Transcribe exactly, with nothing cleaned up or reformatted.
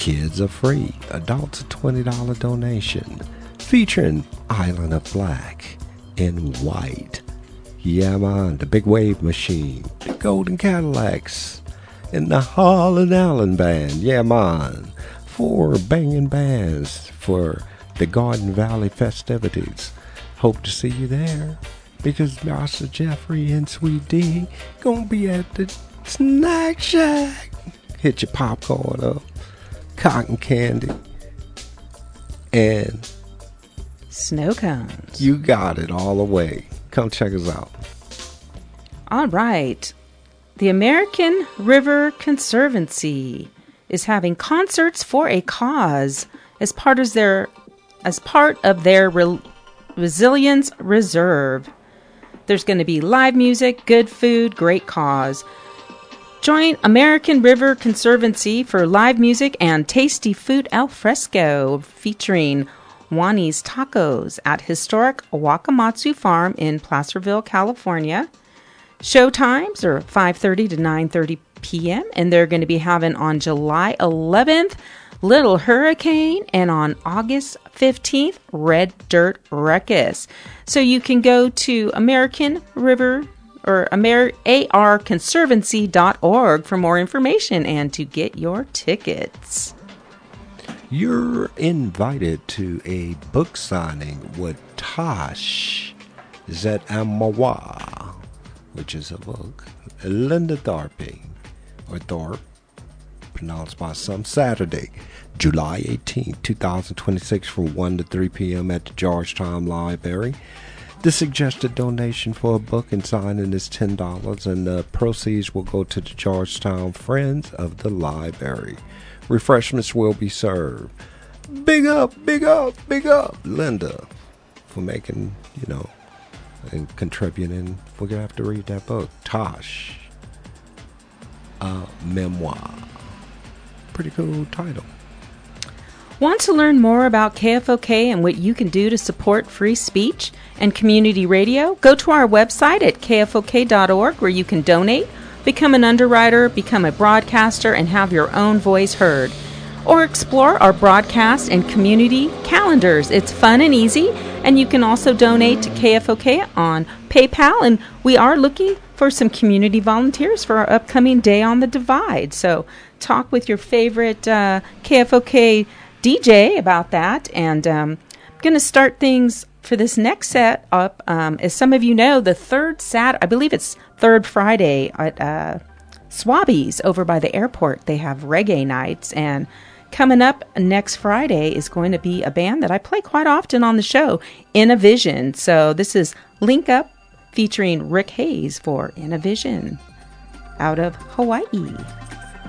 Kids are free. Adults a twenty dollars donation. Featuring Island of Black in white. Yeah, man. The Big Wave Machine. The Golden Cadillacs. And the Harlan Allen Band. Yeah, man. Four banging bands for the Garden Valley festivities. Hope to see you there. Because Master Jeffrey and Sweet D gonna be at the Snack Shack. Hit your popcorn up. Cotton candy. And snow cones. You got it all the way. Come check us out. All right. The American River Conservancy is having Concerts for a Cause as part of their as part of their Re- Resilience Reserve. There's going to be live music, good food, great cause. Join American River Conservancy for live music and tasty food al fresco featuring Juani's Tacos at historic Wakamatsu Farm in Placerville, California. Show times are five thirty to nine thirty p.m. and they're going to be having on July eleventh, Little Hurricane, and on August fifteenth, Red Dirt Ruckus. So you can go to American River or Amer- A R conservancy dot org for more information and to get your tickets. You're invited to a book signing with Tosh Zetamawa, which is a book. Linda Tharpe, or Thorpe, pronounced by some, Saturday, July eighteenth, twenty twenty-six, from one to three p.m. at the Georgetown Library. The suggested donation for a book and signing is ten dollars, and the proceeds will go to the Georgetown Friends of the Library. Refreshments will be served. Big up, big up, big up, Linda, for making, you know, and contributing. We're going to have to read that book, Tosh, a memoir. Pretty cool title. Want to learn more about K F O K and what you can do to support free speech and community radio? Go to our website at K F O K dot org where you can donate, become an underwriter, become a broadcaster, and have your own voice heard. Or explore our broadcast and community calendars. It's fun and easy, and you can also donate to K F O K on PayPal, and we are looking for some community volunteers for our upcoming Day on the Divide. So talk with your favorite uh, K F O K D J about that, and um, I'm going to start things for this next set up. Um, as some of you know, the third Sat, I believe it's third Friday at uh, Swabbies over by the airport. They have reggae nights, and coming up next Friday is going to be a band that I play quite often on the show, Innovision. So this is Link Up featuring Rick Hayes for Innovision out of Hawaii.